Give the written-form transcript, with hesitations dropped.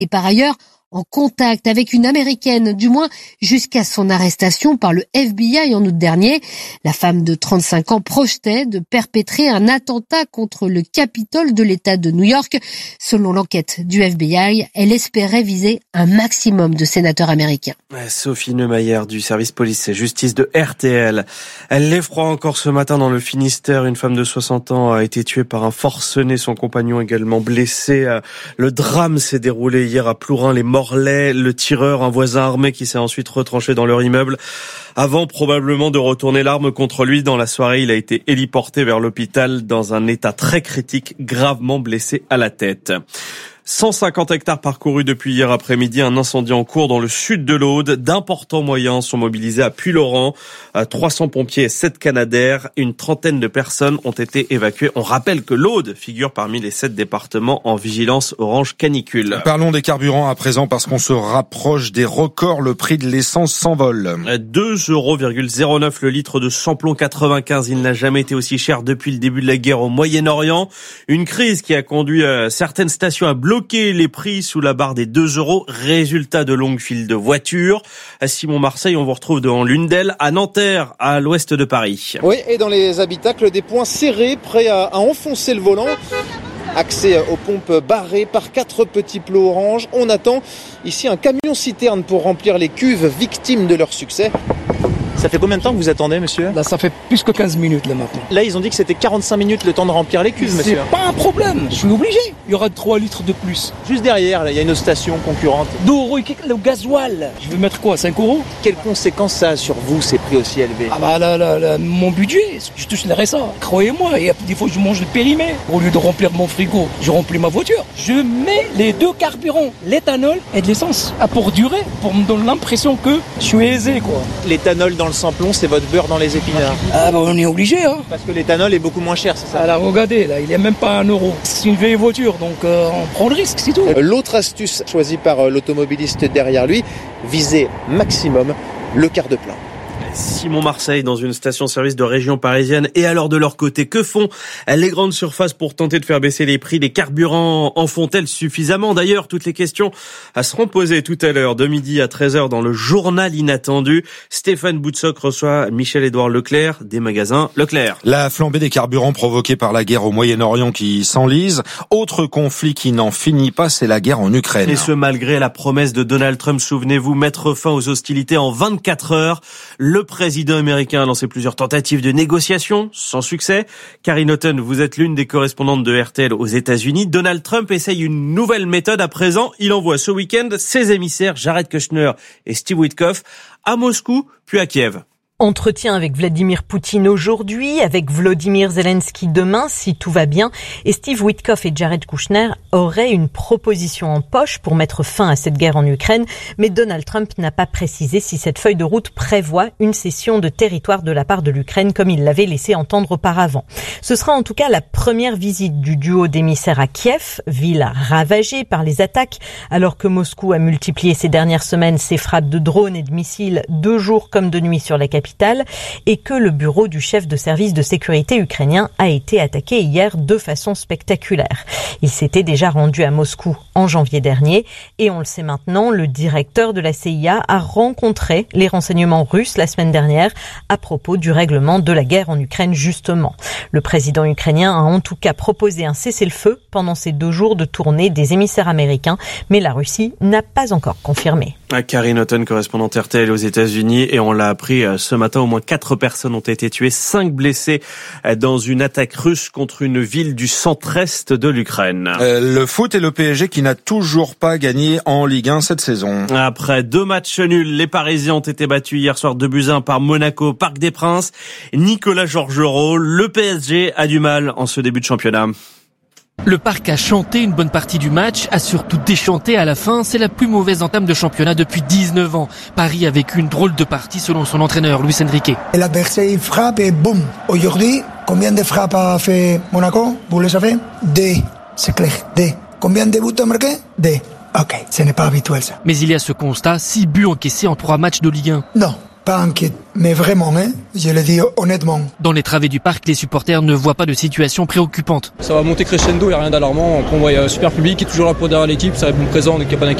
Et par ailleurs, en contact avec une Américaine, du moins jusqu'à son arrestation par le FBI en août dernier. La femme de 35 ans projetait de perpétrer un attentat contre le Capitole de l'État de New York. Selon l'enquête du FBI, elle espérait viser un maximum de sénateurs américains. Sophie Neumayer du service police et justice de RTL. Elle l'effroie encore ce matin dans le Finistère. Une femme de 60 ans a été tuée par un forcené, son compagnon également blessé. Le drame s'est déroulé hier à Plourin, les Morlaix. Le tireur, un voisin armé qui s'est ensuite retranché dans leur immeuble avant probablement de retourner l'arme contre lui. Dans la soirée, il a été héliporté vers l'hôpital dans un état très critique, gravement blessé à la tête. 150 hectares parcourus depuis hier après-midi, un incendie en cours dans le sud de l'Aude. D'importants moyens sont mobilisés à Puylaurens. 300 pompiers et 7 canadaires. Une trentaine de personnes ont été évacuées. On rappelle que l'Aude figure parmi les 7 départements en vigilance orange canicule. Parlons des carburants à présent parce qu'on se rapproche des records. Le prix de l'essence s'envole. 2,09 € le litre de samplon 95. Il n'a jamais été aussi cher depuis le début de la guerre au Moyen-Orient. Une crise qui a conduit certaines stations à bloquer les prix sous la barre des 2 €. Résultat de longues files de voitures. À Simon-Marseille, on vous retrouve devant l'une d'elles, à Nanterre, à l'ouest de Paris. Oui, et dans les habitacles, des poings serrés, prêts à enfoncer le volant. Accès aux pompes barrées par 4 petits plots orange. On attend ici un camion-citerne pour remplir les cuves victimes de leur succès. Ça fait combien de temps que vous attendez, monsieur ? Là, ça fait plus que 15 minutes, là, maintenant. Là, ils ont dit que c'était 45 minutes le temps de remplir les cuves, monsieur. C'est pas un problème, je suis obligé. Il y aura 3 litres de plus. Juste derrière, là, il y a une station concurrente. 2 € le gasoil. Je vais mettre quoi, 5 €? Quelles conséquences ça a sur vous, ces prix aussi élevés ? Ah bah là, mon budget, je touche le RSA. Croyez-moi, et des fois, je mange le périmé. Au lieu de remplir mon frigo, je remplis ma voiture. Je mets les 2 carburants, l'éthanol et de l'essence. Pour durer, pour me donner l'impression que je suis aisé, quoi. L'éthanol dans le samplon, c'est votre beurre dans les épinards. Ah bah on est obligé, hein. Parce que l'éthanol est beaucoup moins cher, c'est ça ? Alors regardez, là, il est même pas 1 €. C'est une vieille voiture, donc on prend le risque, c'est tout. L'autre astuce choisie par l'automobiliste derrière lui, viser maximum le quart de plein. Simon-Marseille dans une station-service de région parisienne. Et alors de leur côté, que font les grandes surfaces pour tenter de faire baisser les prix ? Les carburants en font-elles suffisamment ? D'ailleurs, toutes les questions seront posées tout à l'heure, de midi à 13h dans le journal inattendu. Stéphane Boutsock reçoit Michel-Édouard Leclerc des magasins Leclerc. La flambée des carburants provoquée par la guerre au Moyen-Orient qui s'enlise. Autre conflit qui n'en finit pas, c'est la guerre en Ukraine. Et ce malgré la promesse de Donald Trump, souvenez-vous, mettre fin aux hostilités en 24 heures. Le président américain a lancé plusieurs tentatives de négociation, sans succès. Karine Houghton, vous êtes l'une des correspondantes de RTL aux États-Unis. Donald Trump essaye une nouvelle méthode à présent. Il envoie ce week-end ses émissaires Jared Kushner et Steve Witkoff à Moscou, puis à Kiev. Entretien avec Vladimir Poutine aujourd'hui, avec Volodymyr Zelensky demain, si tout va bien. Et Steve Witkoff et Jared Kushner auraient une proposition en poche pour mettre fin à cette guerre en Ukraine. Mais Donald Trump n'a pas précisé si cette feuille de route prévoit une cession de territoire de la part de l'Ukraine, comme il l'avait laissé entendre auparavant. Ce sera en tout cas la première visite du duo d'émissaires à Kiev, ville ravagée par les attaques, alors que Moscou a multiplié ces dernières semaines ses frappes de drones et de missiles de jour comme de nuit sur la capitale, et que le bureau du chef de service de sécurité ukrainien a été attaqué hier de façon spectaculaire. Il s'était déjà rendu à Moscou en janvier dernier et on le sait maintenant, le directeur de la CIA a rencontré les renseignements russes la semaine dernière à propos du règlement de la guerre en Ukraine justement. Le président ukrainien a en tout cas proposé un cessez-le-feu pendant ces 2 jours de tournée des émissaires américains, mais la Russie n'a pas encore confirmé. Karine Houghton, correspondante RTL aux États-Unis, et on l'a appris ce matin, au moins 4 personnes ont été tuées, 5 blessés dans une attaque russe contre une ville du centre-est de l'Ukraine. Le foot et le PSG qui n'a toujours pas gagné en Ligue 1 cette saison. Après 2 matchs nuls, les Parisiens ont été battus hier soir 2-1 par Monaco au Parc des Princes. Nicolas Georgerot, le PSG a du mal en ce début de championnat. Le Parc a chanté une bonne partie du match, a surtout déchanté à la fin. C'est la plus mauvaise entame de championnat depuis 19 ans. Paris a vécu une drôle de partie selon son entraîneur, Luis Enrique. L'adversaire il frappe et boum. Aujourd'hui, combien de frappes a fait Monaco? Vous le savez? 2, c'est clair, 2. Combien de buts a marqué? 2. Ok, ce n'est pas habituel ça. Mais il y a ce constat, 6 buts encaissés en 3 matchs de Ligue 1. Non, pas inquiet, mais vraiment, je le dis honnêtement. Dans les travées du parc, les supporters ne voient pas de situation préoccupante. Ça va monter crescendo, il n'y a rien d'alarmant. On voit un super public qui est toujours là pour derrière l'équipe, ça répond présent, donc il n'y a pas d'inquiétude.